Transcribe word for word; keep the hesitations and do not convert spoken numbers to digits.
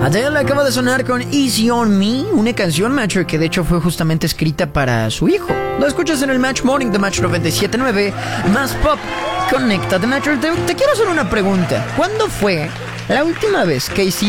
Adele acaba de sonar con Easy on Me, una canción, Matcher, que de hecho fue justamente escrita para su hijo. Lo escuchas en el Match Morning de Match noventa y siete punto nueve, más pop. Conéctate, Matcher. Te, te quiero hacer una pregunta. ¿Cuándo fue la última vez que hiciste